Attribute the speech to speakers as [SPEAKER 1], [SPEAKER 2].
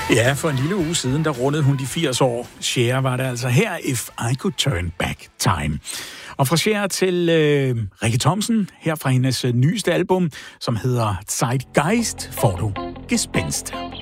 [SPEAKER 1] Ja, for en lille uge siden, der rundede hun de 80 år. Cher var det altså her, If I Could Turn Back Time. Og fra Cher til Rikke Thomsen, her fra hendes nyeste album, som hedder Zeitgeist, får du Gespenst.